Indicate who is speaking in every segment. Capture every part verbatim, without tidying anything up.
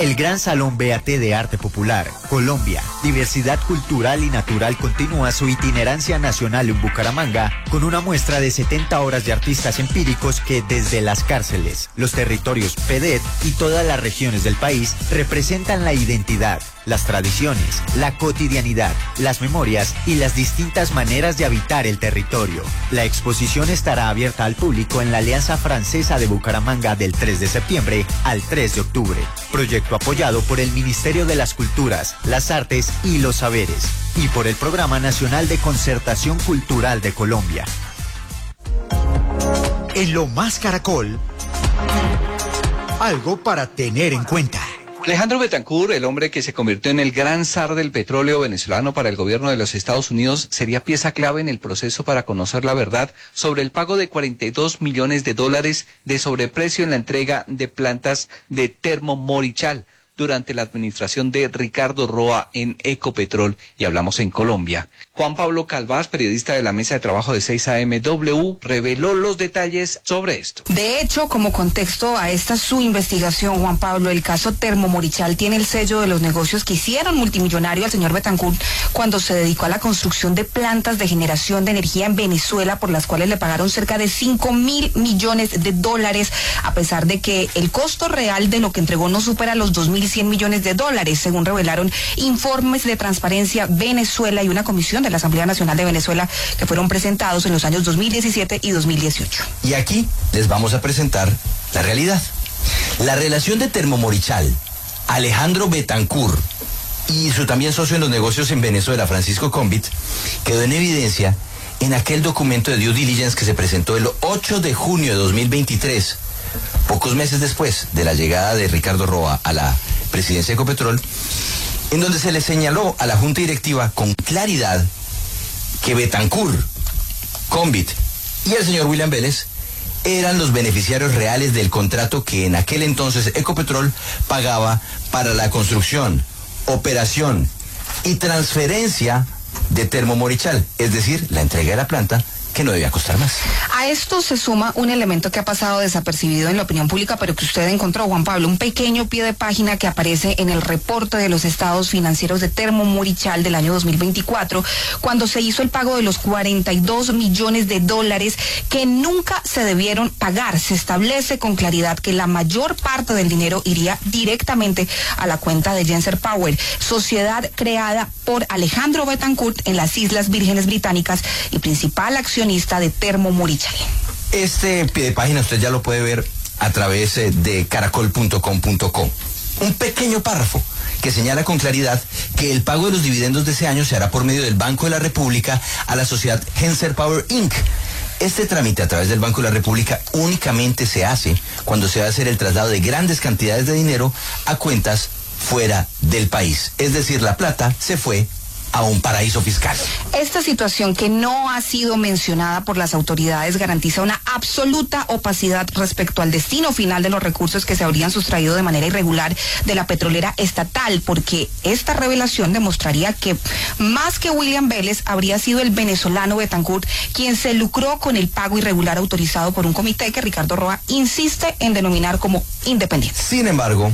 Speaker 1: El Gran Salón B A T de Arte Popular, Colombia, Diversidad Cultural y Natural continúa su itinerancia nacional en Bucaramanga con una muestra de setenta horas de artistas empíricos que desde las cárceles, los territorios P D E T y todas las regiones del país representan la identidad, las tradiciones, la cotidianidad, las memorias y las distintas maneras de habitar el territorio. La exposición estará abierta al público en la Alianza Francesa de Bucaramanga del tres de septiembre al tres de octubre. Proyecto apoyado por el Ministerio de las Culturas, las Artes y los Saberes y por el Programa Nacional de Concertación Cultural de Colombia. En Lo Más Caracol, algo para tener en cuenta.
Speaker 2: Alejandro Betancur, el hombre que se convirtió en el gran zar del petróleo venezolano para el gobierno de los Estados Unidos, sería pieza clave en el proceso para conocer la verdad sobre el pago de cuarenta y dos millones de dólares de sobreprecio en la entrega de plantas de Termomorichal durante la administración de Ricardo Roa en Ecopetrol, y hablamos en Colombia. Juan Pablo Calvás, periodista de la Mesa de Trabajo de seis A M W, reveló los detalles sobre esto.
Speaker 3: De hecho, como contexto a esta su investigación, Juan Pablo, el caso Termomorichal tiene el sello de los negocios que hicieron multimillonario al señor Betancur cuando se dedicó a la construcción de plantas de generación de energía en Venezuela, por las cuales le pagaron cerca de cinco mil millones de dólares, a pesar de que el costo real de lo que entregó no supera los dos mil cien millones de dólares, según revelaron informes de Transparencia Venezuela y una comisión de la Asamblea Nacional de Venezuela que fueron presentados en los años dos mil diecisiete y dos mil dieciocho.
Speaker 4: Y aquí les vamos a presentar la realidad. La relación de Termomorichal, Alejandro Betancur y su también socio en los negocios en Venezuela, Francisco Combit, quedó en evidencia en aquel documento de due diligence que se presentó el ocho de junio de dos mil veintitrés, pocos meses después de la llegada de Ricardo Roa a la presidencia de Ecopetrol, en donde se le señaló a la junta directiva con claridad que Betancur, Combit y el señor William Vélez eran los beneficiarios reales del contrato que en aquel entonces Ecopetrol pagaba para la construcción, operación y transferencia de Termomorichal, es decir, la entrega de la planta, que no debía costar más.
Speaker 3: A esto se suma un elemento que ha pasado desapercibido en la opinión pública, pero que usted encontró, Juan Pablo, un pequeño pie de página que aparece en el reporte de los estados financieros de Termomorichal del año dos mil veinticuatro, cuando se hizo el pago de los cuarenta y dos millones de dólares que nunca se debieron pagar. Se establece con claridad que la mayor parte del dinero iría directamente a la cuenta de Genser Power, sociedad creada por Alejandro Betancur en las Islas Vírgenes Británicas y principal accionista de Termomorichal.
Speaker 4: Este pie de página usted ya lo puede ver a través de caracol punto com punto co. Un pequeño párrafo que señala con claridad que el pago de los dividendos de ese año se hará por medio del Banco de la República a la sociedad Genser Power incorporated. Este trámite a través del Banco de la República únicamente se hace cuando se va a hacer el traslado de grandes cantidades de dinero a cuentas fuera del país. Es decir, la plata se fue a un paraíso fiscal.
Speaker 3: Esta situación, que no ha sido mencionada por las autoridades, garantiza una absoluta opacidad respecto al destino final de los recursos que se habrían sustraído de manera irregular de la petrolera estatal, porque esta revelación demostraría que más que William Vélez habría sido el venezolano Betancur quien se lucró con el pago irregular autorizado por un comité que Ricardo Roa insiste en denominar como independiente.
Speaker 4: Sin embargo,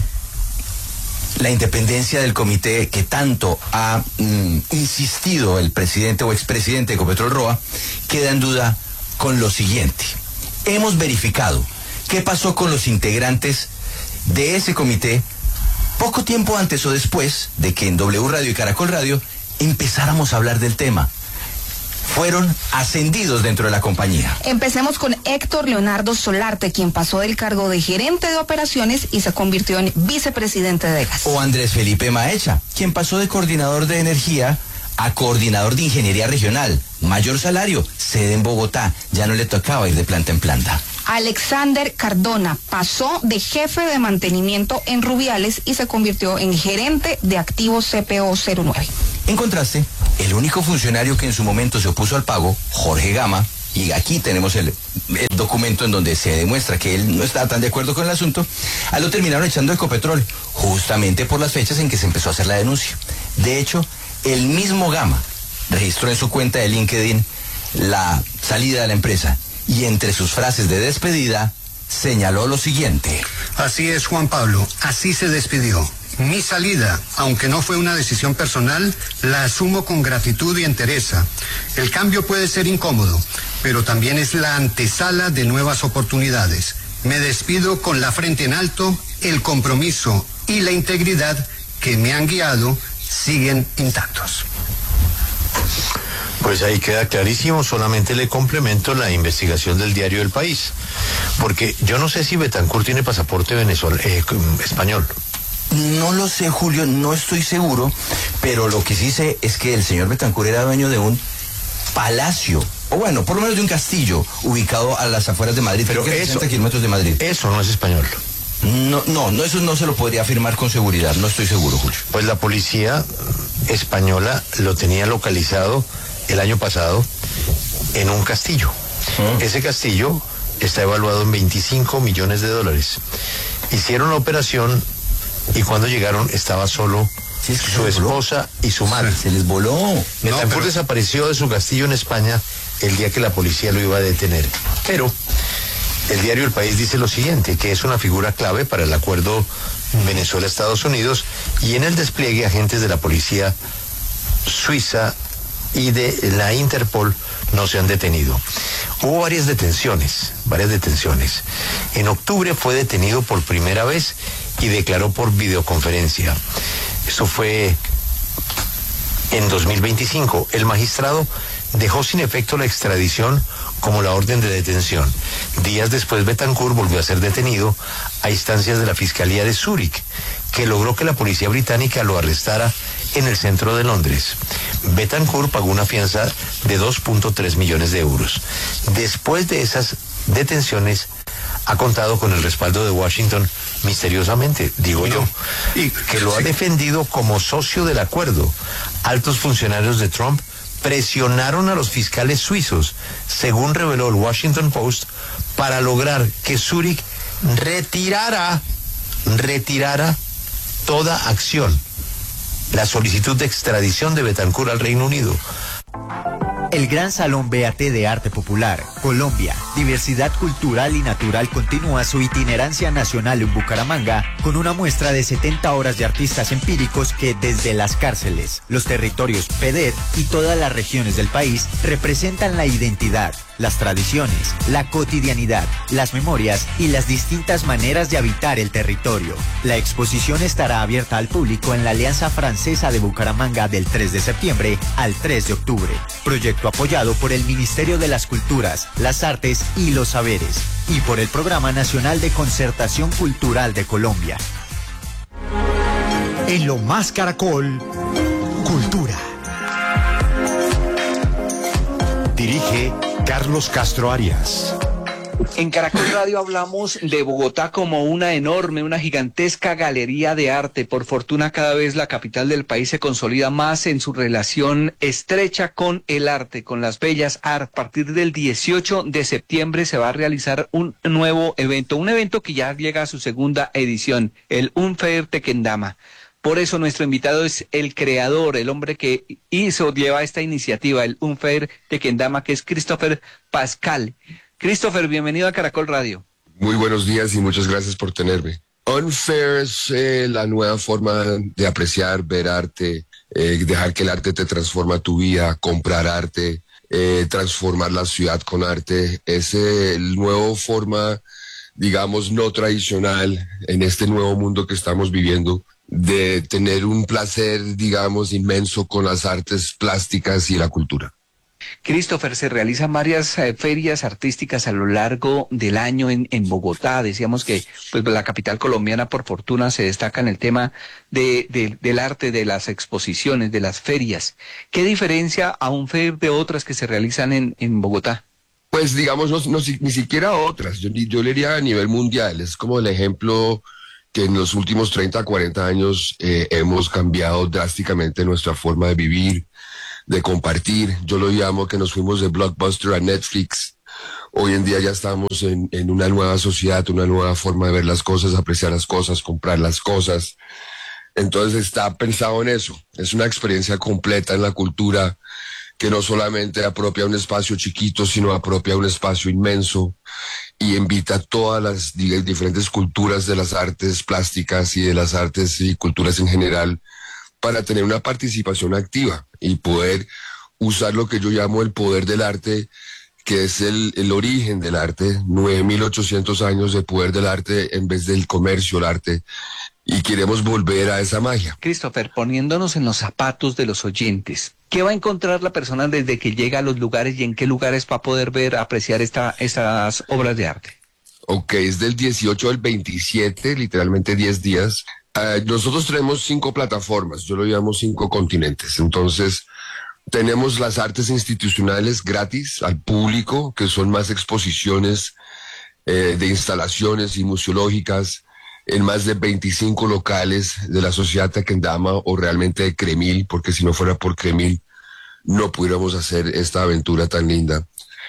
Speaker 4: la independencia del comité que tanto ha mm, insistido el presidente o expresidente de Ecopetrol Roa queda en duda con lo siguiente. Hemos verificado qué pasó con los integrantes de ese comité poco tiempo antes o después de que en W Radio y Caracol Radio empezáramos a hablar del tema. Fueron ascendidos dentro de la compañía.
Speaker 3: Empecemos con Héctor Leonardo Solarte, quien pasó del cargo de gerente de operaciones y se convirtió en vicepresidente de gas.
Speaker 4: O Andrés Felipe Maecha, quien pasó de coordinador de energía a coordinador de ingeniería regional. Mayor salario, sede en Bogotá, ya no le tocaba ir de planta en planta.
Speaker 3: Alexander Cardona pasó de jefe de mantenimiento en Rubiales y se convirtió en gerente de activos C P O cero nueve.
Speaker 4: En contraste, el único funcionario que en su momento se opuso al pago, Jorge Gama, y aquí tenemos el, el documento en donde se demuestra que él no estaba tan de acuerdo con el asunto, a lo terminaron echando de Ecopetrol, justamente por las fechas en que se empezó a hacer la denuncia. De hecho, el mismo Gama registró en su cuenta de LinkedIn la salida de la empresa y entre sus frases de despedida señaló lo siguiente.
Speaker 5: Así es, Juan Pablo, así se despidió. Mi salida, aunque no fue una decisión personal, la asumo con gratitud y entereza. El cambio puede ser incómodo, pero también es la antesala de nuevas oportunidades. Me despido con la frente en alto, el compromiso y la integridad que me han guiado siguen intactos.
Speaker 6: Pues ahí queda clarísimo, solamente le complemento la investigación del diario El País, porque yo no sé si Betancur tiene pasaporte venezolano, eh, español.
Speaker 4: No lo sé, Julio, no estoy seguro, pero lo que sí sé es que el señor Betancur era dueño de un palacio, o bueno, por lo menos de un castillo, ubicado a las afueras de Madrid,
Speaker 6: pero
Speaker 4: creo que
Speaker 6: eso,
Speaker 4: sesenta kilómetros de Madrid.
Speaker 6: Eso no es español.
Speaker 4: No, no, no, eso no se lo podría afirmar con seguridad, no estoy seguro, Julio.
Speaker 6: Pues la policía española lo tenía localizado el año pasado en un castillo. ¿Mm? Ese castillo está evaluado en veinticinco millones de dólares. Hicieron la operación y cuando llegaron estaba solo sí, es que su esposa y su madre.
Speaker 4: Se les voló.
Speaker 6: Betancur no, pero... desapareció de su castillo en España el día que la policía lo iba a detener. Pero el diario El País dice lo siguiente, que es una figura clave para el acuerdo Venezuela-Estados Unidos y en el despliegue agentes de la policía suiza y de la Interpol no se han detenido. Hubo varias detenciones, varias detenciones. En octubre fue detenido por primera vez y declaró por videoconferencia. Eso fue en dos mil veinticinco. El magistrado dejó sin efecto la extradición como la orden de detención. Días después, Betancur volvió a ser detenido a instancias de la Fiscalía de Zúrich, que logró que la policía británica lo arrestara en el centro de Londres. Betancur pagó una fianza de dos punto tres millones de euros. Después de esas detenciones, ha contado con el respaldo de Washington, misteriosamente, digo yo, y que lo ha defendido como socio del acuerdo. Altos funcionarios de Trump presionaron a los fiscales suizos, según reveló el Washington Post, para lograr que Zúrich retirara, retirara toda acción, la solicitud de extradición de Betancur al Reino Unido.
Speaker 1: El Gran Salón B A T de Arte Popular, Colombia, Diversidad Cultural y Natural continúa su itinerancia nacional en Bucaramanga con una muestra de setenta horas de artistas empíricos que desde las cárceles, los territorios P E D E T y todas las regiones del país representan la identidad, las tradiciones, la cotidianidad, las memorias y las distintas maneras de habitar el territorio. La exposición estará abierta al público en la Alianza Francesa de Bucaramanga del tres de septiembre al tres de octubre. Proyecto apoyado por el Ministerio de las Culturas, las Artes y los Saberes y por el Programa Nacional de Concertación Cultural de Colombia.
Speaker 7: En Lo Más Caracol, Cultura. Dirige Carlos Castro Arias.
Speaker 2: En Caracol Radio hablamos de Bogotá como una enorme, una gigantesca galería de arte. Por fortuna, cada vez la capital del país se consolida más en su relación estrecha con el arte, con las bellas artes. A partir del dieciocho de septiembre se va a realizar un nuevo evento, un evento que ya llega a su segunda edición, el Unfair Tequendama. Por eso nuestro invitado es el creador, el hombre que hizo, lleva esta iniciativa, el Unfair Tequendama, que es Christopher Pascal. Christopher, bienvenido a Caracol Radio.
Speaker 8: Muy buenos días y muchas gracias por tenerme. Unfair es eh, la nueva forma de apreciar, ver arte, eh, dejar que el arte te transforma tu vida, comprar arte, eh, transformar la ciudad con arte. Es eh, el nuevo forma, digamos, no tradicional en este nuevo mundo que estamos viviendo, de tener un placer, digamos, inmenso con las artes plásticas y la cultura.
Speaker 2: Christopher, se realizan varias eh, ferias artísticas a lo largo del año en, en Bogotá. Decíamos que pues, la capital colombiana, por fortuna, se destaca en el tema de, de, del arte, de las exposiciones, de las ferias. ¿Qué diferencia a un FER de otras que se realizan en, en Bogotá?
Speaker 8: Pues digamos, no, no, ni siquiera otras. Yo, yo le diría a nivel mundial. Es como el ejemplo que en los últimos treinta, cuarenta años eh, hemos cambiado drásticamente nuestra forma de vivir, de compartir. Yo lo llamo que nos fuimos de Blockbuster a Netflix. Hoy en día ya estamos en, en una nueva sociedad, una nueva forma de ver las cosas, apreciar las cosas, comprar las cosas. Entonces está pensado en eso. Es una experiencia completa en la cultura que no solamente apropia un espacio chiquito, sino apropia un espacio inmenso y invita a todas las diga, diferentes culturas de las artes plásticas y de las artes y culturas en general para tener una participación activa y poder usar lo que yo llamo el poder del arte, que es el, el origen del arte, nueve mil ochocientos años de poder del arte en vez del comercio del arte, y queremos volver a esa magia.
Speaker 2: Christopher, poniéndonos en los zapatos de los oyentes, ¿qué va a encontrar la persona desde que llega a los lugares y en qué lugares va a poder ver, apreciar esta, estas obras de arte?
Speaker 8: Ok, es del dieciocho al veintisiete, literalmente diez días. Uh, nosotros tenemos cinco plataformas, yo lo llamo cinco continentes. Entonces, tenemos las artes institucionales gratis al público, que son más exposiciones eh, de instalaciones y museológicas en más de veinticinco locales de la Sociedad Tequendama o realmente de Cremil, porque si no fuera por Cremil no pudiéramos hacer esta aventura tan linda.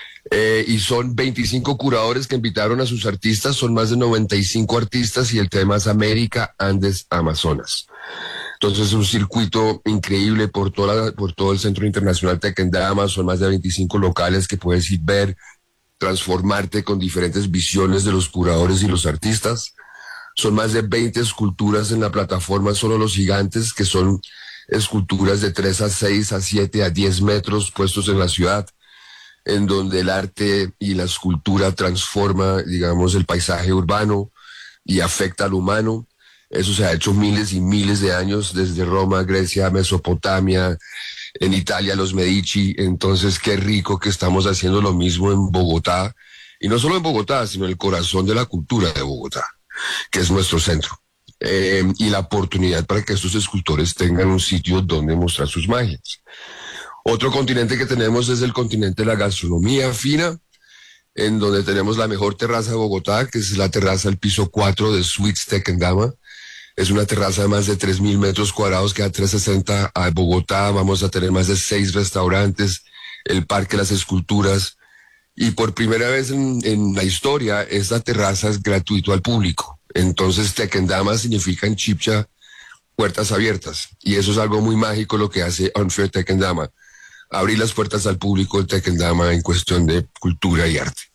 Speaker 8: Eh, y son veinticinco curadores que invitaron a sus artistas, son más de noventa y cinco artistas y el tema es América, Andes, Amazonas. Entonces es un circuito increíble por, toda la, por todo el Centro Internacional Tequendama, son más de veinticinco locales que puedes ir ver, transformarte con diferentes visiones de los curadores y los artistas. Son más de veinte esculturas en la plataforma, solo los gigantes, que son esculturas de tres a seis a siete a diez metros puestos en la ciudad, en donde el arte y la escultura transforma, digamos, el paisaje urbano y afecta al humano. Eso se ha hecho miles y miles de años, desde Roma, Grecia, Mesopotamia, en Italia, los Medici. Entonces, qué rico que estamos haciendo lo mismo en Bogotá, y no solo en Bogotá, sino en el corazón de la cultura de Bogotá, que es nuestro centro, eh, y la oportunidad para que estos escultores tengan un sitio donde mostrar sus magias. Otro continente que tenemos es el continente de la gastronomía fina, en donde tenemos la mejor terraza de Bogotá, que es la terraza del piso cuatro de Suites Tequendama. Es una terraza de más de tres mil metros cuadrados que da trescientos sesenta a Bogotá. Vamos a tener más de seis restaurantes, el Parque de las Esculturas. Y por primera vez en, en la historia, esta terraza es gratuito al público. Entonces, Tequendama significa en chipcha puertas abiertas. Y eso es algo muy mágico lo que hace Unfair Tequendama. Abrir las puertas al público de Tequendama en cuestión de cultura y arte.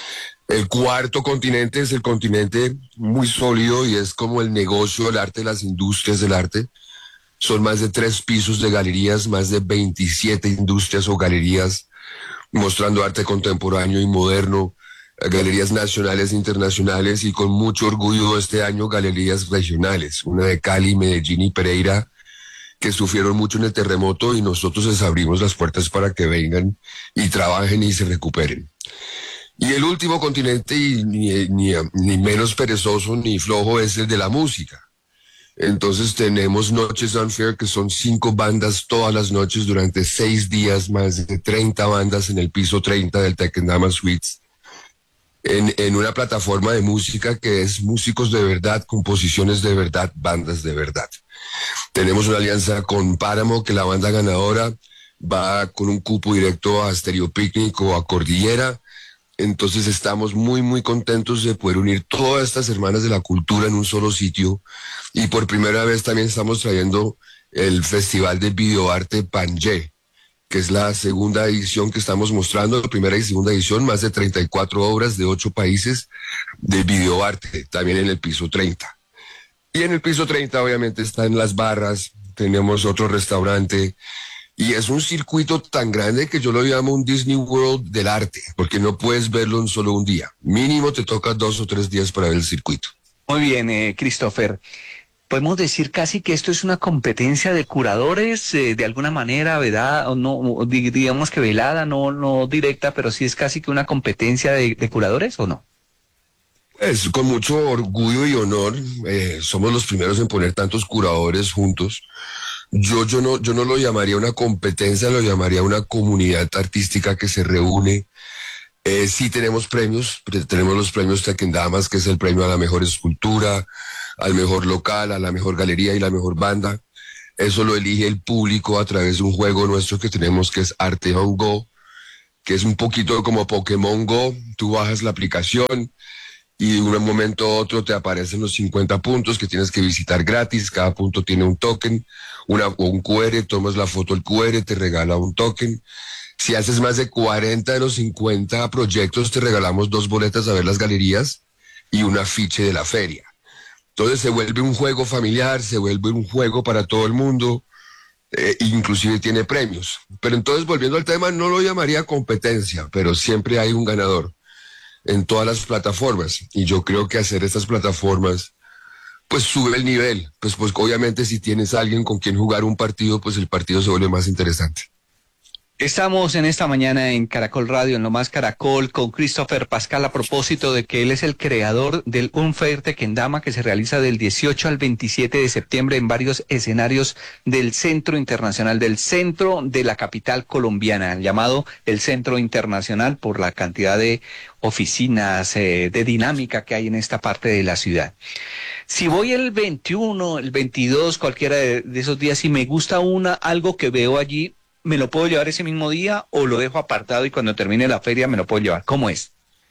Speaker 8: El cuarto continente es el continente muy sólido y es como el negocio del arte, las industrias del arte. Son más de tres pisos de galerías, más de veintisiete industrias o galerías mostrando arte contemporáneo y moderno, galerías nacionales e internacionales, y con mucho orgullo este año galerías regionales, una de Cali, Medellín y Pereira, que sufrieron mucho en el terremoto, y nosotros les abrimos las puertas para que vengan y trabajen y se recuperen. Y el último continente, y ni, ni, ni menos perezoso ni flojo, es el de la música. Entonces tenemos Noches Unfair, que son cinco bandas todas las noches durante seis días, más de treinta bandas en el piso treinta del Tequendama Suites, en, en una plataforma de música que es músicos de verdad, composiciones de verdad, bandas de verdad. Tenemos una alianza con Páramo, que la banda ganadora va con un cupo directo a Stereo Picnic o a Cordillera. Entonces estamos muy, muy contentos de poder unir todas estas hermanas de la cultura en un solo sitio. Y por primera vez también estamos trayendo el Festival de Videoarte Pangé, que es la segunda edición que estamos mostrando, la primera y segunda edición, más de treinta y cuatro obras de ocho países de videoarte, también en el piso treinta. Y en el piso treinta obviamente están las barras, tenemos otro restaurante, y es un circuito tan grande que yo lo llamo un Disney World del arte, porque no puedes verlo en solo un día. Mínimo te toca dos o tres días para ver el circuito.
Speaker 2: Muy bien, eh, Christopher. Podemos decir casi que esto es una competencia de curadores, eh, de alguna manera, ¿verdad? O no, o digamos que velada, no, no directa, pero sí es casi que una competencia de, de curadores, ¿o no?
Speaker 8: Es con mucho orgullo y honor. Eh, somos los primeros en poner tantos curadores juntos. Yo, yo, no, yo no lo llamaría una competencia, lo llamaría una comunidad artística que se reúne. Eh, sí tenemos premios, tenemos los premios Tequendamas, que es el premio a la mejor escultura, al mejor local, a la mejor galería y la mejor banda. Eso lo elige el público a través de un juego nuestro que tenemos, que es Arteon Go, que es un poquito como Pokémon Go. Tú bajas la aplicación y de un momento a otro te aparecen los cincuenta puntos que tienes que visitar gratis. Cada punto tiene un token, una, o un Q R, tomas la foto del Q R, te regala un token. Si haces más de cuarenta de los cincuenta proyectos, te regalamos dos boletas a ver las galerías y un afiche de la feria. Entonces se vuelve un juego familiar, se vuelve un juego para todo el mundo, eh, inclusive tiene premios. Pero entonces, volviendo al tema, no lo llamaría competencia, pero siempre hay un ganador en todas las plataformas. Y yo creo que hacer estas plataformas, pues sube el nivel. Pues, pues obviamente si tienes a alguien con quien jugar un partido, pues el partido se vuelve más interesante.
Speaker 2: Estamos en esta mañana en Caracol Radio, en Lo Más Caracol, con Christopher Pascal, a propósito de que él es el creador del Unfair Tequendama, que se realiza del dieciocho al veintisiete de septiembre en varios escenarios del Centro Internacional, del centro de la capital colombiana, llamado el Centro Internacional por la cantidad de oficinas, eh, de dinámica que hay en esta parte de la ciudad. Si voy el veintiuno, el veintidós, cualquiera de, de esos días, y me gusta una algo que veo allí, ¿me lo puedo llevar ese mismo día o lo dejo apartado y cuando termine la feria me lo puedo llevar? ¿Cómo es?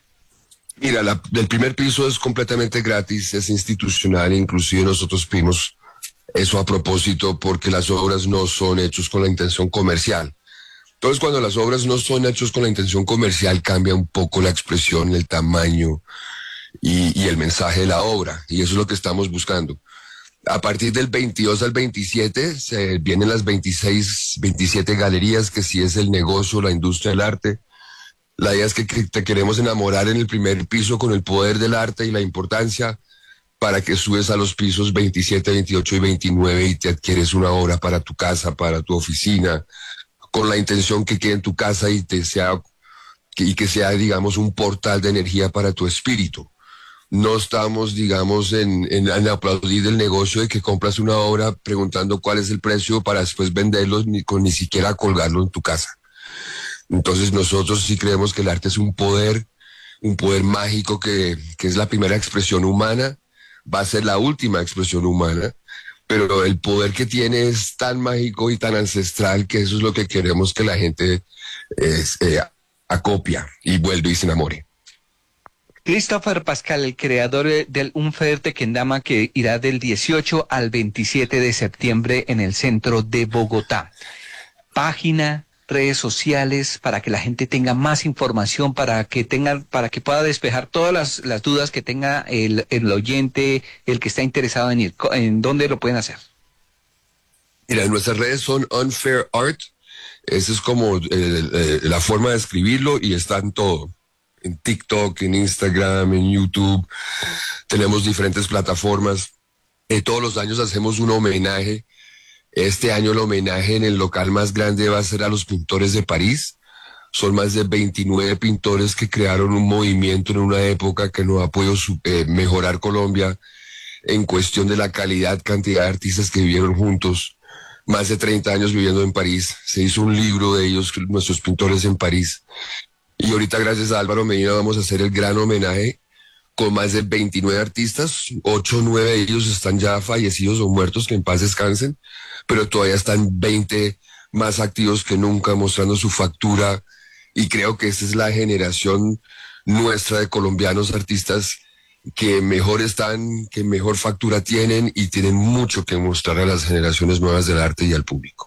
Speaker 8: Mira, la, el primer piso es completamente gratis, es institucional, inclusive nosotros pedimos eso a propósito porque las obras no son hechas con la intención comercial. Entonces, cuando las obras no son hechas con la intención comercial, cambia un poco la expresión, el tamaño y, y el mensaje de la obra, y eso es lo que estamos buscando. A partir del veintidós al veintisiete se vienen las veintiséis, veintisiete galerías, que sí es el negocio, la industria del arte. La idea es que, que te queremos enamorar en el primer piso con el poder del arte y la importancia, para que subes a los pisos veintisiete, veintiocho y veintinueve y te adquieres una obra para tu casa, para tu oficina, con la intención que quede en tu casa y te sea, que, y que sea, digamos, un portal de energía para tu espíritu. No estamos, digamos, en, en, en aplaudir el negocio de que compras una obra preguntando cuál es el precio para después venderlo, ni, con, ni siquiera colgarlo en tu casa. Entonces nosotros sí creemos que el arte es un poder, un poder mágico que, que es la primera expresión humana, va a ser la última expresión humana, pero el poder que tiene es tan mágico y tan ancestral que eso es lo que queremos que la gente eh, eh, acopia y vuelve y se enamore.
Speaker 2: Christopher Pascal, el creador del Unfair Tequendama, que irá del dieciocho al veintisiete de septiembre en el centro de Bogotá. Página, redes sociales, para que la gente tenga más información, para que tenga, para que pueda despejar todas las, las dudas que tenga el, el oyente, el que está interesado en ir. ¿En dónde lo pueden hacer?
Speaker 8: Mira, nuestras redes son Unfair Art. Esa es como eh, eh, la forma de escribirlo y está en todo. En TikTok, en Instagram, en YouTube, tenemos diferentes plataformas. Eh, todos los años hacemos un homenaje. Este año el homenaje en el local más grande va a ser a los pintores de París. Son más de veintinueve pintores que crearon un movimiento en una época que no ha podido eh, mejorar Colombia en cuestión de la calidad, cantidad de artistas que vivieron juntos. Más de treinta años viviendo en París. Se hizo un libro de ellos, nuestros pintores en París. Y ahorita, gracias a Álvaro Medina, vamos a hacer el gran homenaje con más de veintinueve artistas. ocho o nueve de ellos están ya fallecidos o muertos, que en paz descansen, pero todavía están veinte más activos que nunca, mostrando su factura. Y creo que esta es la generación nuestra de colombianos artistas que mejor están, que mejor factura tienen y tienen mucho que mostrar a las generaciones nuevas del arte y al público.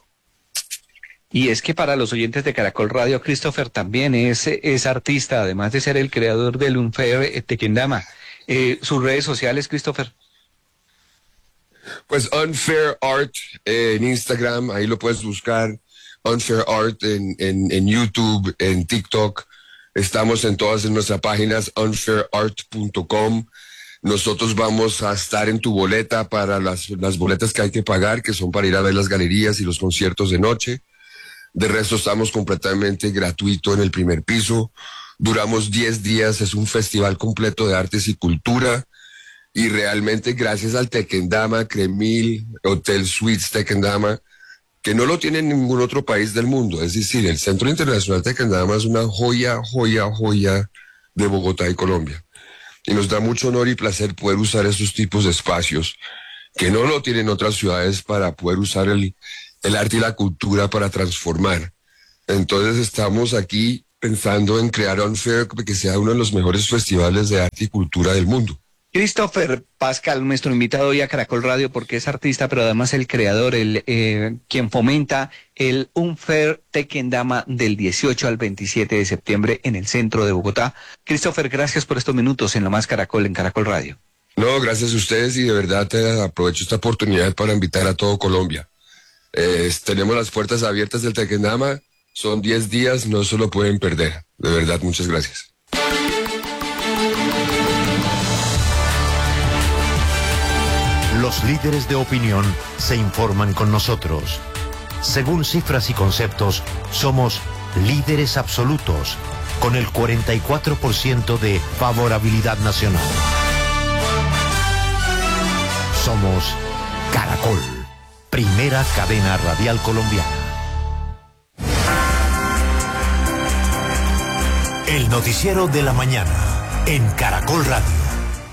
Speaker 2: Y es que para los oyentes de Caracol Radio, Christopher también es, es artista, además de ser el creador del Unfair Tequendama. Eh, ¿Sus redes sociales, Christopher?
Speaker 8: Pues Unfair Art eh, en Instagram, ahí lo puedes buscar. Unfair Art en, en, en YouTube, en TikTok. Estamos en todas nuestras páginas, unfair art punto com. Nosotros vamos a estar en tu boleta para las, las boletas que hay que pagar, que son para ir a ver las galerías y los conciertos de noche. De resto estamos completamente gratuito en el primer piso. Duramos diez días, es un festival completo de artes y cultura. Y realmente gracias al Tequendama, Cremil, Hotel Suites Tequendama, que no lo tiene en ningún otro país del mundo. Es decir, el Centro Internacional Tequendama es una joya, joya, joya de Bogotá y Colombia. Y nos da mucho honor y placer poder usar estos tipos de espacios que no lo tienen otras ciudades para poder usar el el arte y la cultura para transformar. Entonces estamos aquí pensando en crear Unfair, que sea uno de los mejores festivales de arte y cultura del mundo.
Speaker 2: Christopher Pascal, nuestro invitado hoy a Caracol Radio, porque es artista, pero además el creador, el eh, quien fomenta el Unfair Tequendama del dieciocho al veintisiete de septiembre en el centro de Bogotá. Christopher, gracias por estos minutos en Lo Más Caracol, en Caracol Radio.
Speaker 8: No, gracias a ustedes y de verdad te aprovecho esta oportunidad para invitar a todo Colombia. Eh, tenemos las puertas abiertas del Tequendama, son diez días, no se lo pueden perder. De verdad, muchas gracias.
Speaker 7: Los líderes de opinión se informan con nosotros. Según cifras y conceptos, somos líderes absolutos, con el cuarenta y cuatro por ciento de favorabilidad nacional. Somos Caracol, primera cadena radial colombiana. El noticiero de la mañana, en Caracol Radio.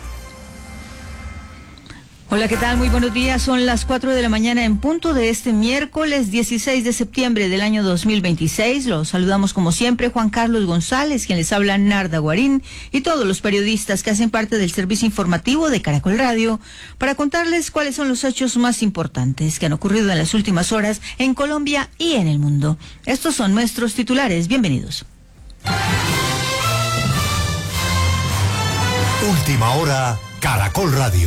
Speaker 9: Hola, ¿qué tal? Muy buenos días. Son las cuatro de la mañana en punto de este miércoles dieciséis de septiembre del año dos mil veintiséis. Los saludamos como siempre Juan Carlos González, quien les habla Narda Guarín, y todos los periodistas que hacen parte del servicio informativo de Caracol Radio para contarles cuáles son los hechos más importantes que han ocurrido en las últimas horas en Colombia y en el mundo. Estos son nuestros titulares. Bienvenidos.
Speaker 7: Última hora, Caracol Radio.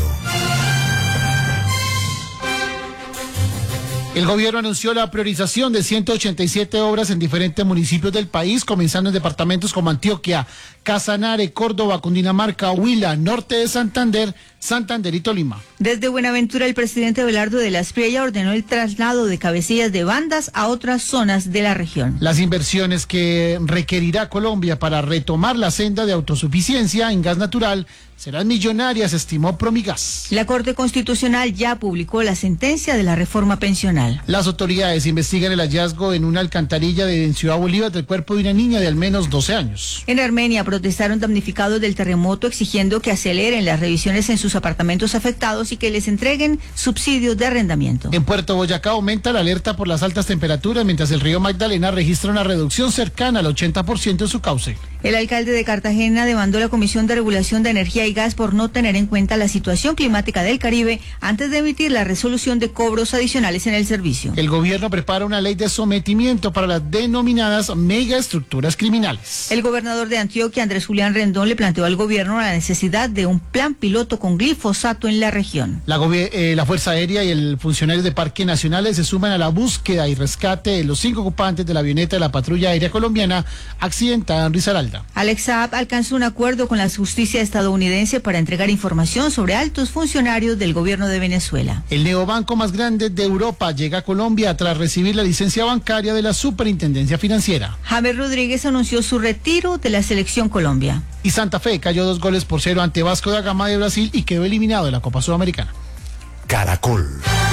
Speaker 10: El gobierno anunció la priorización de ciento ochenta y siete obras en diferentes municipios del país, comenzando en departamentos como Antioquia, Casanare, Córdoba, Cundinamarca, Huila, Norte de Santander, Santander y Tolima.
Speaker 9: Desde Buenaventura, el presidente Abelardo de la Espriella ordenó el traslado de cabecillas de bandas a otras zonas de la región.
Speaker 10: Las inversiones que requerirá Colombia para retomar la senda de autosuficiencia en gas natural serán millonarias, estimó Promigas.
Speaker 9: La Corte Constitucional ya publicó la sentencia de la reforma pensional.
Speaker 10: Las autoridades investigan el hallazgo en una alcantarilla de en Ciudad Bolívar del cuerpo de una niña de al menos doce años.
Speaker 9: En Armenia protestaron damnificados del terremoto exigiendo que aceleren las revisiones en sus apartamentos afectados y que les entreguen subsidios de arrendamiento.
Speaker 10: En Puerto Boyacá aumenta la alerta por las altas temperaturas, mientras el río Magdalena registra una reducción cercana al ochenta por ciento en su cauce.
Speaker 9: El alcalde de Cartagena demandó a la Comisión de Regulación de Energía y Gas por no tener en cuenta la situación climática del Caribe antes de emitir la resolución de cobros adicionales en el servicio.
Speaker 10: El gobierno prepara una ley de sometimiento para las denominadas megaestructuras criminales.
Speaker 9: El gobernador de Antioquia, Andrés Julián Rendón, le planteó al gobierno la necesidad de un plan piloto con glifosato en la región.
Speaker 10: La, eh, la Fuerza Aérea y el funcionario de Parques Nacionales se suman a la búsqueda y rescate de los cinco ocupantes de la avioneta de la Patrulla Aérea Colombiana accidentada en Risaralda.
Speaker 9: Alex Saab alcanzó un acuerdo con la justicia estadounidense para entregar información sobre altos funcionarios del gobierno de Venezuela.
Speaker 10: El neobanco más grande de Europa llega a Colombia tras recibir la licencia bancaria de la Superintendencia Financiera.
Speaker 9: James Rodríguez anunció su retiro de la Selección Colombia.
Speaker 10: Y Santa Fe cayó dos goles por cero ante Vasco da Gama de Brasil y quedó eliminado de la Copa Sudamericana.
Speaker 7: Caracol.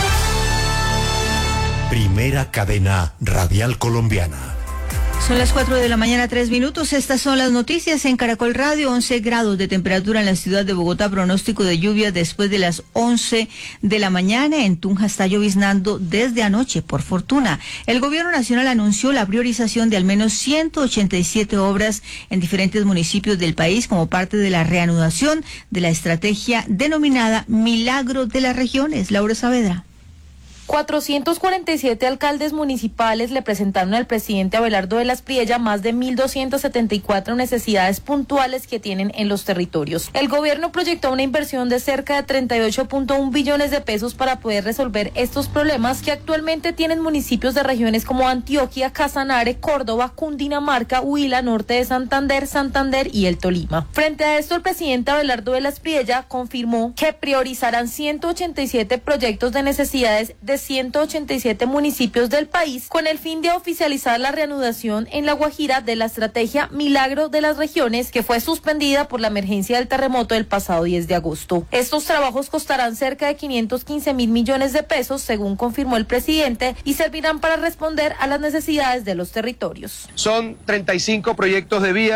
Speaker 7: Primera cadena radial colombiana.
Speaker 9: Son las cuatro de la mañana, tres minutos. Estas son las noticias en Caracol Radio. once grados de temperatura en la ciudad de Bogotá. Pronóstico de lluvia después de las once de la mañana. En Tunja está lloviznando desde anoche, por fortuna. El gobierno nacional anunció la priorización de al menos ciento ochenta y siete obras en diferentes municipios del país como parte de la reanudación de la estrategia denominada Milagro de las Regiones. Laura Saavedra.
Speaker 11: cuatrocientos cuarenta y siete alcaldes municipales le presentaron al presidente Abelardo de la Espriella más de mil doscientas setenta y cuatro necesidades puntuales que tienen en los territorios. El gobierno proyectó una inversión de cerca de treinta y ocho punto uno billones de pesos para poder resolver estos problemas que actualmente tienen municipios de regiones como Antioquia, Casanare, Córdoba, Cundinamarca, Huila, Norte de Santander, Santander y el Tolima. Frente a esto, el presidente Abelardo de la Espriella confirmó que priorizarán ciento ochenta y siete proyectos de necesidades de ciento ochenta y siete municipios del país con el fin de oficializar la reanudación en La Guajira de la estrategia Milagro de las Regiones que fue suspendida por la emergencia del terremoto del pasado diez de agosto. Estos trabajos costarán cerca de quinientos quince mil millones de pesos, según confirmó el presidente, y servirán para responder a las necesidades de los territorios.
Speaker 12: Son treinta y cinco proyectos de vías,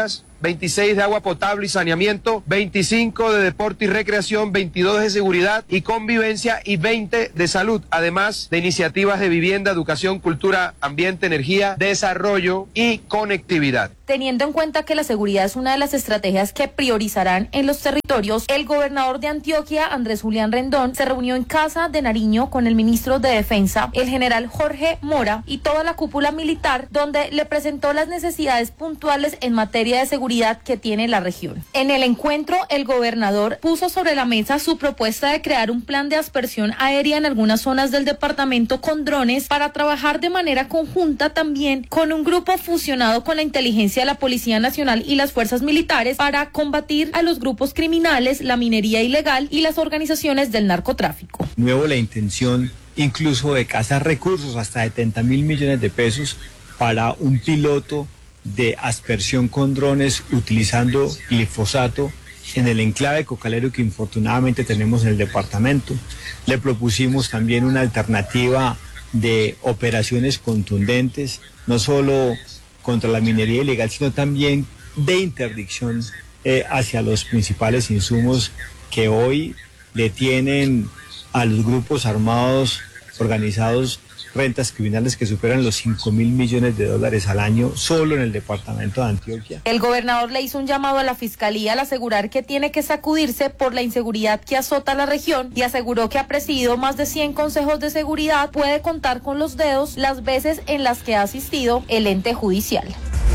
Speaker 12: veintiséis de agua potable y saneamiento, veinticinco de deporte y recreación, veintidós de seguridad y convivencia y veinte de salud, además de iniciativas de vivienda, educación, cultura, ambiente, energía, desarrollo y conectividad.
Speaker 11: Teniendo en cuenta que la seguridad es una de las estrategias que priorizarán en los territorios, el gobernador de Antioquia, Andrés Julián Rendón, se reunió en Casa de Nariño con el ministro de Defensa, el general Jorge Mora, y toda la cúpula militar, donde le presentó las necesidades puntuales en materia de seguridad que tiene la región. En el encuentro, el gobernador puso sobre la mesa su propuesta de crear un plan de aspersión aérea en algunas zonas del departamento con drones para trabajar de manera conjunta también con un grupo fusionado con la inteligencia de la Policía Nacional y las fuerzas militares para combatir a los grupos criminales, la minería ilegal y las organizaciones del narcotráfico.
Speaker 13: Nuevo la intención incluso de cazar recursos hasta setenta mil millones de pesos para un piloto de aspersión con drones utilizando glifosato en el enclave cocalero que infortunadamente tenemos en el departamento. Le propusimos también una alternativa de operaciones contundentes, no solo contra la minería ilegal, sino también de interdicción eh, hacia los principales insumos que hoy le tienen a los grupos armados organizados rentas criminales que superan los cinco mil millones de dólares al año solo en el departamento de Antioquia.
Speaker 11: El gobernador le hizo un llamado a la fiscalía al asegurar que tiene que sacudirse por la inseguridad que azota la región y aseguró que ha presidido más de cien consejos de seguridad, puede contar con los dedos las veces en las que ha asistido el ente judicial.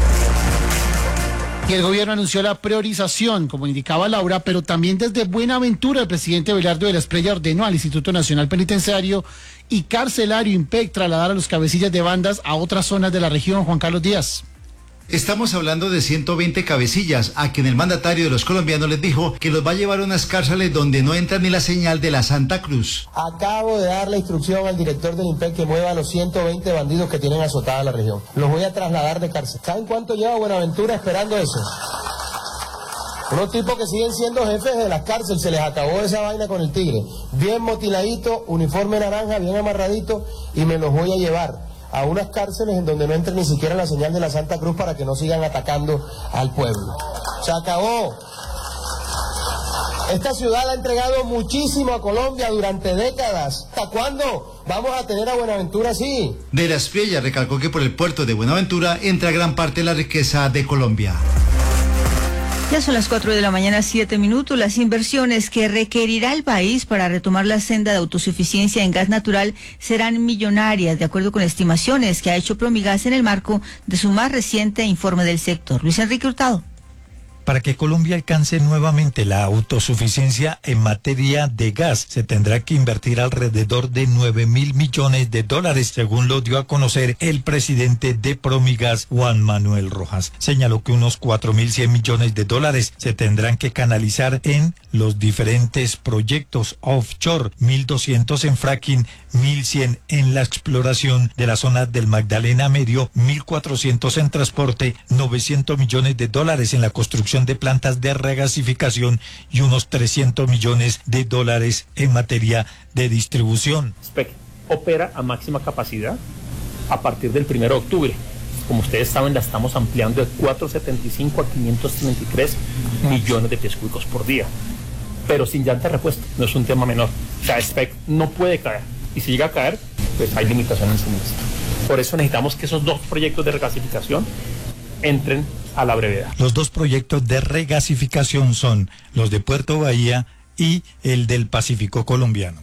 Speaker 10: Y el gobierno anunció la priorización, como indicaba Laura, pero también desde Buenaventura el presidente Abelardo de la Espriella ordenó al Instituto Nacional Penitenciario y Carcelario IMPEC trasladar a los cabecillas de bandas a otras zonas de la región. Juan Carlos Díaz.
Speaker 14: Estamos hablando de ciento veinte cabecillas, a quien el mandatario de los colombianos les dijo que los va a llevar a unas cárceles donde no entra ni la señal de la Santa Cruz.
Speaker 15: Acabo de dar la instrucción al director del IMPEC que mueva a los ciento veinte bandidos que tienen azotada la región. Los voy a trasladar de cárcel. ¿Saben cuánto lleva Buenaventura esperando eso? Unos tipos que siguen siendo jefes de las cárceles, se les acabó esa vaina con el tigre. Bien motiladito, uniforme naranja, bien amarradito, y me los voy a llevar a unas cárceles en donde no entre ni siquiera la señal de la Santa Cruz para que no sigan atacando al pueblo. Se acabó. Esta ciudad ha entregado muchísimo a Colombia durante décadas. ¿Hasta cuándo vamos a tener a Buenaventura así?
Speaker 14: De la Espriella recalcó que por el puerto de Buenaventura entra gran parte de la riqueza de Colombia.
Speaker 9: Ya son las cuatro de la mañana, siete minutos. Las inversiones que requerirá el país para retomar la senda de autosuficiencia en gas natural serán millonarias, de acuerdo con estimaciones que ha hecho Promigas en el marco de su más reciente informe del sector. Luis Enrique Hurtado.
Speaker 16: Para que Colombia alcance nuevamente la autosuficiencia en materia de gas, se tendrá que invertir alrededor de nueve mil millones de dólares, según lo dio a conocer el presidente de Promigas, Juan Manuel Rojas. Señaló que unos cuatro mil cien millones de dólares se tendrán que canalizar en los diferentes proyectos offshore, mil doscientos en fracking, mil cien en la exploración de la zona del Magdalena Medio, mil cuatrocientos en transporte, novecientos millones de dólares en la construcción de plantas de regasificación y unos trescientos millones de dólares en materia de distribución.
Speaker 17: SPEC opera a máxima capacidad a partir del primero de octubre. Como ustedes saben, la estamos ampliando de cuatrocientos setenta y cinco a quinientos treinta y tres millones de pies cúbicos por día, pero sin llanta de repuesto. No es un tema menor. O sea, SPEC no puede caer, y si llega a caer, pues hay limitación en suministro. Por eso necesitamos que esos dos proyectos de regasificación entren a la brevedad.
Speaker 16: Los dos proyectos de regasificación son los de Puerto Bahía y el del Pacífico colombiano.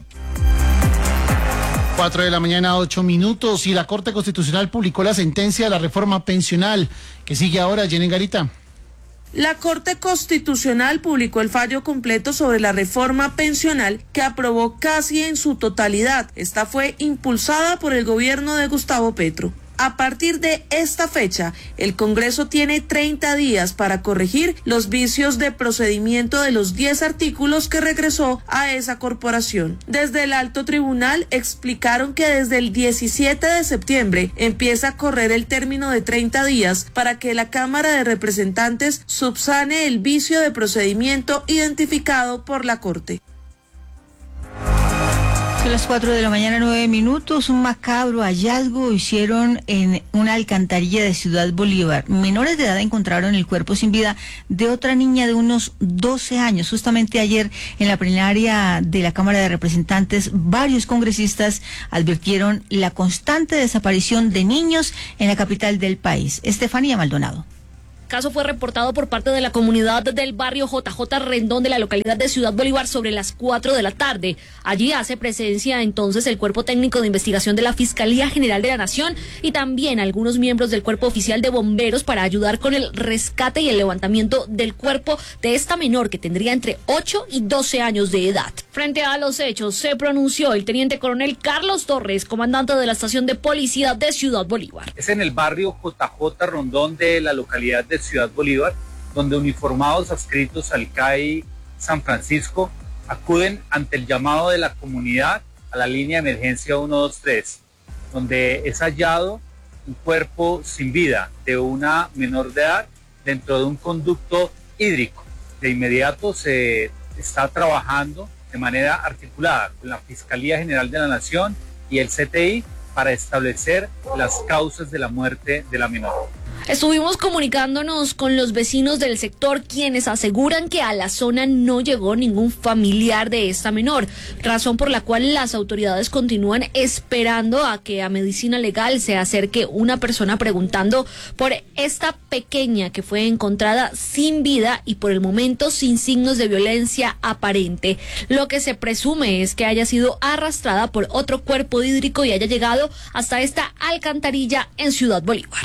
Speaker 10: Cuatro de la mañana, ocho minutos, y la Corte Constitucional publicó la sentencia de la reforma pensional, que sigue ahora. Jenny Garita.
Speaker 18: La Corte Constitucional publicó el fallo completo sobre la reforma pensional que aprobó casi en su totalidad. Esta fue impulsada por el gobierno de Gustavo Petro. A partir de esta fecha, el Congreso tiene treinta días para corregir los vicios de procedimiento de los diez artículos que regresó a esa corporación. Desde el Alto Tribunal explicaron que desde el diecisiete de septiembre empieza a correr el término de treinta días para que la Cámara de Representantes subsane el vicio de procedimiento identificado por la Corte.
Speaker 9: Son las cuatro de la mañana, nueve minutos. Un macabro hallazgo hicieron en una alcantarilla de Ciudad Bolívar. Menores de edad encontraron el cuerpo sin vida de otra niña de unos doce años. Justamente ayer en la plenaria de la Cámara de Representantes, varios congresistas advirtieron la constante desaparición de niños en la capital del país. Estefanía Maldonado.
Speaker 19: El caso fue reportado por parte de la comunidad del barrio J J Rendón de la localidad de Ciudad Bolívar sobre las cuatro de la tarde. Allí hace presencia entonces el Cuerpo Técnico de Investigación de la Fiscalía General de la Nación y también algunos miembros del Cuerpo Oficial de Bomberos para ayudar con el rescate y el levantamiento del cuerpo de esta menor que tendría entre ocho y doce años de edad. Frente a los hechos se pronunció el teniente coronel Carlos Torres, comandante de la estación de policía de Ciudad Bolívar.
Speaker 20: Es en el barrio J J Rondón de la localidad de Ciudad Bolívar, donde uniformados adscritos al C A I San Francisco acuden ante el llamado de la comunidad a la línea de emergencia uno dos tres, donde es hallado un cuerpo sin vida de una menor de edad dentro de un conducto hídrico. De inmediato se está trabajando de manera articulada con la Fiscalía General de la Nación y el C T I para establecer las causas de la muerte de la menor.
Speaker 19: Estuvimos comunicándonos con los vecinos del sector, quienes aseguran que a la zona no llegó ningún familiar de esta menor, razón por la cual las autoridades continúan esperando a que a Medicina Legal se acerque una persona preguntando por esta pequeña que fue encontrada sin vida y por el momento sin signos de violencia aparente. Lo que se presume es que haya sido arrastrada por otro cuerpo hídrico y haya llegado hasta esta alcantarilla en Ciudad Bolívar.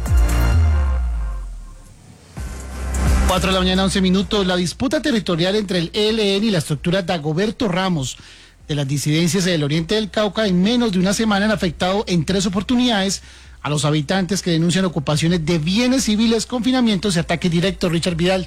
Speaker 10: cuatro de la mañana, once minutos. La disputa territorial entre el E L N y la estructura Dagoberto Ramos de las disidencias del oriente del Cauca en menos de una semana han afectado en tres oportunidades a los habitantes que denuncian ocupaciones de bienes civiles, confinamientos y ataques directos. Richard Vidal.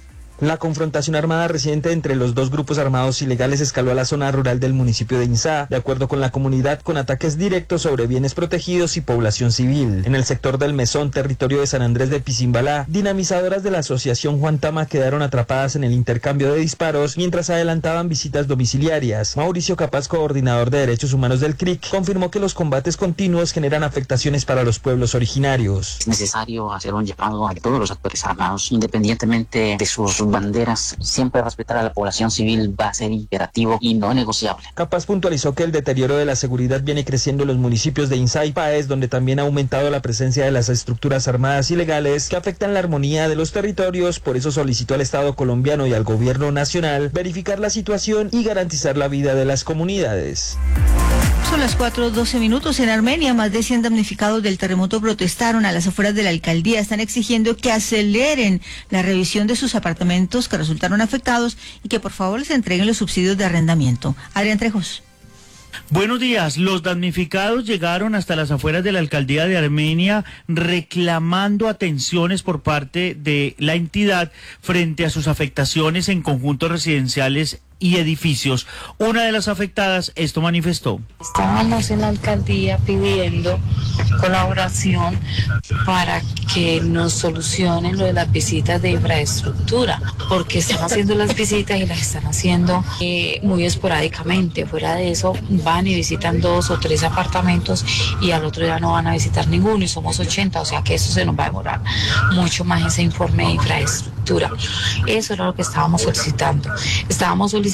Speaker 21: La confrontación armada reciente entre los dos grupos armados ilegales escaló a la zona rural del municipio de Inzá, de acuerdo con la comunidad, con ataques directos sobre bienes protegidos y población civil. En el sector del Mesón, territorio de San Andrés de Pizimbalá, dinamizadoras de la asociación Juan Tama quedaron atrapadas en el intercambio de disparos mientras adelantaban visitas domiciliarias. Mauricio Capaz, coordinador de Derechos Humanos del C R I C, confirmó que los combates continuos generan afectaciones para los pueblos originarios.
Speaker 22: Es necesario hacer un llamado a todos los actores armados, independientemente de sus banderas. Siempre respetar a la población civil va a ser imperativo y no negociable.
Speaker 21: Capaz puntualizó que el deterioro de la seguridad viene creciendo en los municipios de Inzá y Páez, donde también ha aumentado la presencia de las estructuras armadas ilegales que afectan la armonía de los territorios. Por eso solicitó al Estado colombiano y al gobierno nacional verificar la situación y garantizar la vida de las comunidades.
Speaker 9: Son las cuatro doce minutos. En Armenia, más de cien damnificados del terremoto protestaron a las afueras de la alcaldía. Están exigiendo que aceleren la revisión de sus apartamentos que resultaron afectados y que por favor les entreguen los subsidios de arrendamiento. Adrián Trejos.
Speaker 23: Buenos días. Los damnificados llegaron hasta las afueras de la alcaldía de Armenia reclamando atenciones por parte de la entidad frente a sus afectaciones en conjuntos residenciales y edificios. Una de las afectadas esto manifestó.
Speaker 24: Estábamos en la alcaldía pidiendo colaboración para que nos solucionen lo de las visitas de infraestructura, porque están haciendo las visitas y las están haciendo eh, muy esporádicamente. Fuera de eso, van y visitan dos o tres apartamentos y al otro día no van a visitar ninguno y somos ochenta, o sea que eso se nos va a demorar mucho más ese informe de infraestructura. Eso era lo que estábamos solicitando. Estábamos solicitando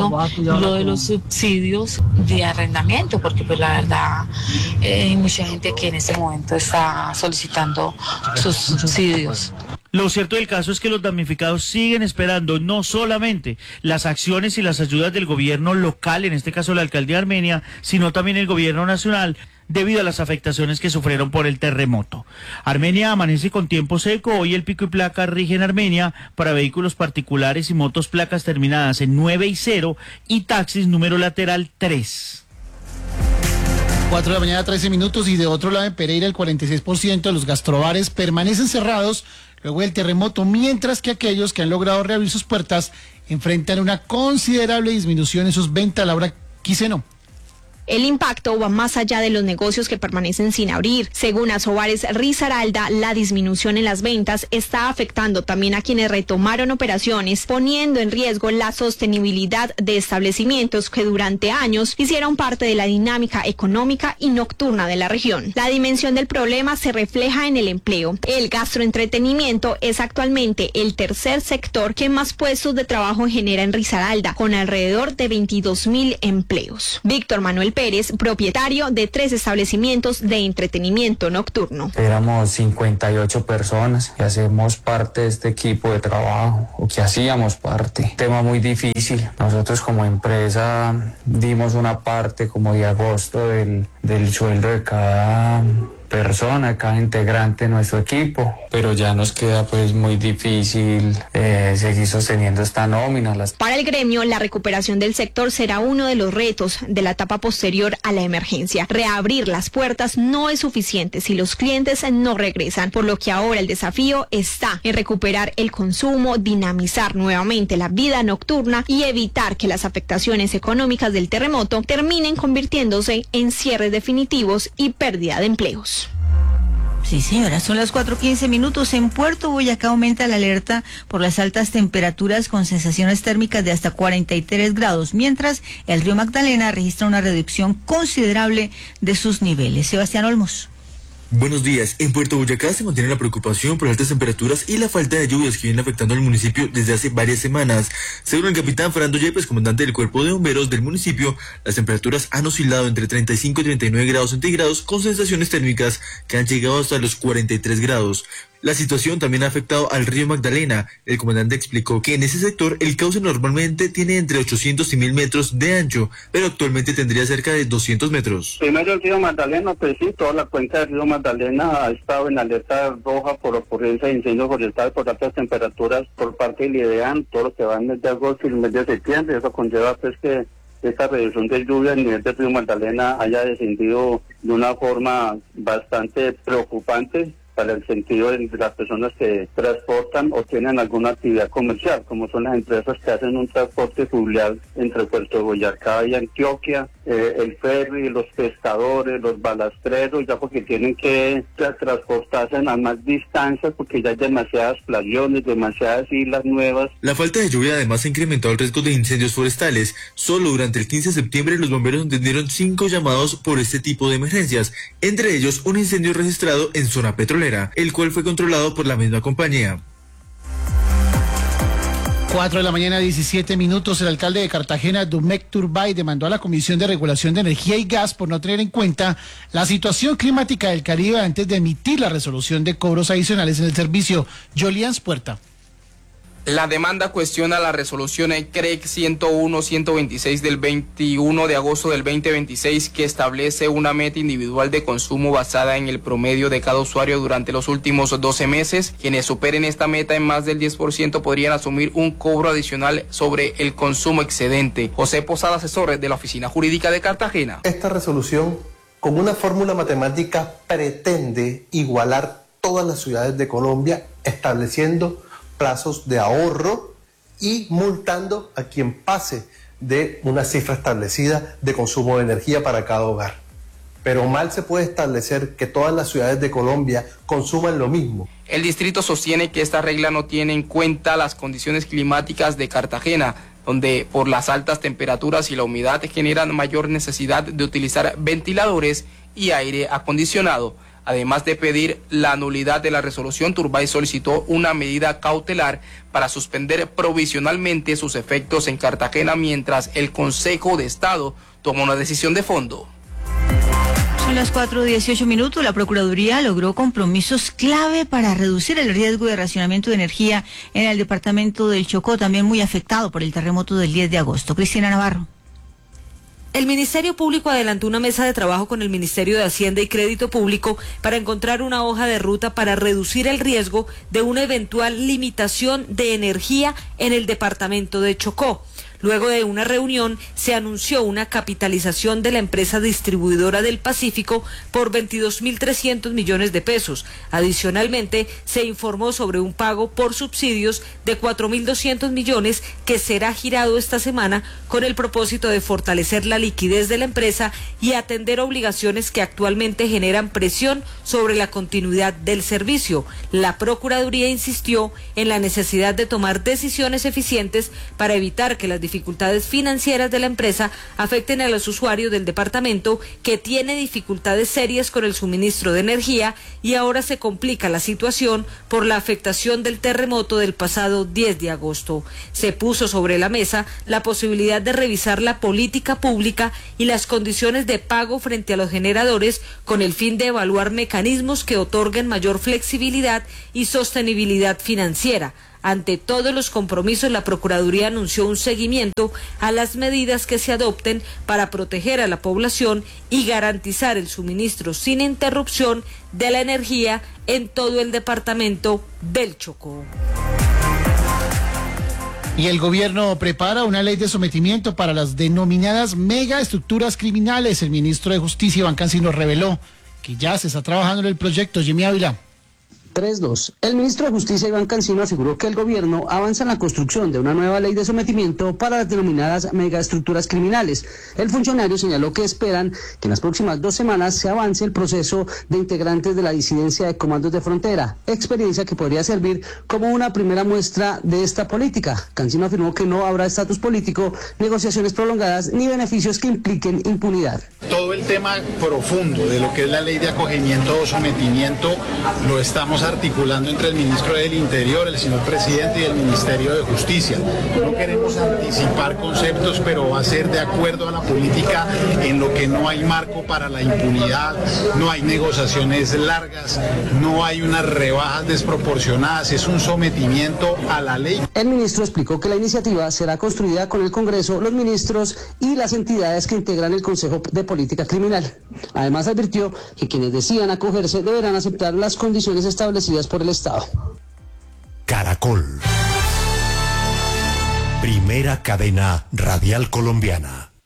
Speaker 24: lo de los subsidios de arrendamiento, porque pues la verdad eh, hay mucha gente que en este momento está solicitando sus subsidios.
Speaker 23: Lo cierto del caso es que los damnificados siguen esperando no solamente las acciones y las ayudas del gobierno local, en este caso la alcaldía de Armenia, sino también el gobierno nacional, debido a las afectaciones que sufrieron por el terremoto. Armenia amanece con tiempo seco. Hoy el pico y placa rige en Armenia para vehículos particulares y motos placas terminadas en nueve y cero y taxis número lateral tres.
Speaker 10: cuatro de la mañana, trece minutos. Y de otro lado, en Pereira, el cuarenta y seis por ciento de los gastrobares permanecen cerrados luego del terremoto, mientras que aquellos que han logrado reabrir sus puertas enfrentan una considerable disminución en sus ventas. Laura Quiseno.
Speaker 3: El impacto va más allá de los negocios que permanecen sin abrir. Según Asobares Risaralda, la disminución en las ventas está afectando también a quienes retomaron operaciones, poniendo en riesgo la sostenibilidad de establecimientos que durante años hicieron parte de la dinámica económica y nocturna de la región. La dimensión del problema se refleja en el empleo. El gastroentretenimiento es actualmente el tercer sector que más puestos de trabajo genera en Risaralda, con alrededor de veintidós mil empleos. Víctor Manuel Pérez, propietario de tres establecimientos de entretenimiento nocturno.
Speaker 4: Éramos cincuenta y ocho personas que hacemos parte de este equipo de trabajo, o que hacíamos parte. Tema muy difícil. Nosotros como empresa dimos una parte como de agosto del, del sueldo de cada persona, cada integrante de nuestro equipo, pero ya nos queda pues muy difícil eh, seguir sosteniendo esta nómina. Las...
Speaker 3: Para el gremio, la recuperación del sector será uno de los retos de la etapa posterior a la emergencia. Reabrir las puertas no es suficiente si los clientes no regresan, por lo que ahora el desafío está en recuperar el consumo, dinamizar nuevamente la vida nocturna y evitar que las afectaciones económicas del terremoto terminen convirtiéndose en cierres definitivos y pérdida de empleos.
Speaker 9: Sí, señora, son las cuatro quince minutos. En Puerto Boyacá aumenta la alerta por las altas temperaturas con sensaciones térmicas de hasta cuarenta y tres grados, mientras el río Magdalena registra una reducción considerable de sus niveles. Sebastián Olmos.
Speaker 5: Buenos días. En Puerto Boyacá se mantiene la preocupación por altas temperaturas y la falta de lluvias que viene afectando al municipio desde hace varias semanas. Según el capitán Fernando Yepes, comandante del Cuerpo de Bomberos del municipio, las temperaturas han oscilado entre treinta y cinco y treinta y nueve grados centígrados con sensaciones térmicas que han llegado hasta los cuarenta y tres grados. La situación también ha afectado al río Magdalena. El comandante explicó que en ese sector el cauce normalmente tiene entre ochocientos y mil metros de ancho, pero actualmente tendría cerca de doscientos metros.
Speaker 6: Primero el río Magdalena, pues sí, toda la cuenca del río Magdalena ha estado en alerta roja por ocurrencia de incendios forestales por altas temperaturas por parte del IDEAN, todo lo que va en el mes de agosto y el mes de septiembre. Eso conlleva pues que esta reducción de lluvia a nivel del río Magdalena haya descendido de una forma bastante preocupante para el sentido de las personas que transportan o tienen alguna actividad comercial, como son las empresas que hacen un transporte fluvial entre Puerto Boyacá y Antioquia, eh, el ferry, los pescadores, los balastreros, ya porque tienen que transportarse a más distancias porque ya hay demasiadas playones, demasiadas islas nuevas.
Speaker 5: La falta de lluvia además ha incrementado el riesgo de incendios forestales. Solo durante el quince de septiembre los bomberos atendieron cinco llamados por este tipo de emergencias, entre ellos un incendio registrado en zona petrolera, el cual fue controlado por la misma compañía.
Speaker 10: cuatro de la mañana, diecisiete minutos. El alcalde de Cartagena, Dumec Turbay, demandó a la Comisión de Regulación de Energía y Gas por no tener en cuenta la situación climática del Caribe antes de emitir la resolución de cobros adicionales en el servicio. Jolians Puerta.
Speaker 25: La demanda cuestiona la resolución C R E C ciento uno ciento veintiséis del veintiuno de agosto del veinte veintiséis que establece una meta individual de consumo basada en el promedio de cada usuario durante los últimos doce meses. Quienes superen esta meta en más del diez por ciento podrían asumir un cobro adicional sobre el consumo excedente. José Posada, asesor de la Oficina Jurídica de Cartagena.
Speaker 26: Esta resolución, con una fórmula matemática, pretende igualar todas las ciudades de Colombia, estableciendo plazos de ahorro y multando a quien pase de una cifra establecida de consumo de energía para cada hogar. Pero mal se puede establecer que todas las ciudades de Colombia consuman lo mismo.
Speaker 25: El distrito sostiene que esta regla no tiene en cuenta las condiciones climáticas de Cartagena, donde por las altas temperaturas y la humedad generan mayor necesidad de utilizar ventiladores y aire acondicionado. Además de pedir la nulidad de la resolución, Turbay solicitó una medida cautelar para suspender provisionalmente sus efectos en Cartagena mientras el Consejo de Estado toma una decisión de fondo.
Speaker 9: Son las cuatro dieciocho minutos. La Procuraduría logró compromisos clave para reducir el riesgo de racionamiento de energía en el departamento del Chocó, también muy afectado por el terremoto del diez de agosto. Cristina Navarro.
Speaker 27: El Ministerio Público adelantó una mesa de trabajo con el Ministerio de Hacienda y Crédito Público para encontrar una hoja de ruta para reducir el riesgo de una eventual limitación de energía en el departamento de Chocó. Luego de una reunión se anunció una capitalización de la empresa distribuidora del Pacífico por veintidós mil trescientos millones de pesos. Adicionalmente, se informó sobre un pago por subsidios de cuatro mil doscientos millones que será girado esta semana con el propósito de fortalecer la liquidez de la empresa y atender obligaciones que actualmente generan presión sobre la continuidad del servicio. La Procuraduría insistió en la necesidad de tomar decisiones eficientes para evitar que las dificultades financieras de la empresa afecten a los usuarios del departamento, que tiene dificultades serias con el suministro de energía y ahora se complica la situación por la afectación del terremoto del pasado diez de agosto. Se puso sobre la mesa la posibilidad de revisar la política pública y las condiciones de pago frente a los generadores con el fin de evaluar mecanismos que otorguen mayor flexibilidad y sostenibilidad financiera. Ante todos los compromisos, la Procuraduría anunció un seguimiento a las medidas que se adopten para proteger a la población y garantizar el suministro sin interrupción de la energía en todo el departamento del Chocó.
Speaker 10: Y el gobierno prepara una ley de sometimiento para las denominadas megaestructuras criminales. El ministro de Justicia, Iván Cancino, reveló que ya se está trabajando en el proyecto. Jimmy Ávila.
Speaker 1: tres dos. El ministro de Justicia, Iván Cancino, aseguró que el gobierno avanza en la construcción de una nueva ley de sometimiento para las denominadas megaestructuras criminales. El funcionario señaló que esperan que en las próximas dos semanas se avance el proceso de integrantes de la disidencia de comandos de frontera, experiencia que podría servir como una primera muestra de esta política. Cancino afirmó que no habrá estatus político, negociaciones prolongadas ni beneficios que impliquen impunidad.
Speaker 2: Todo el tema profundo de lo que es la ley de acogimiento o sometimiento lo estamos articulando entre el ministro del Interior, el señor presidente, y el Ministerio de Justicia. No queremos anticipar conceptos, pero va a ser de acuerdo a la política en lo que no hay marco para la impunidad, no hay negociaciones largas, no hay unas rebajas desproporcionadas, es un sometimiento a la ley.
Speaker 1: El ministro explicó que la iniciativa será construida con el Congreso, los ministros y las entidades que integran el Consejo de Política Criminal. Además advirtió que quienes decidan acogerse deberán aceptar las condiciones establecidas por el Estado.
Speaker 7: Caracol. Primera cadena radial colombiana.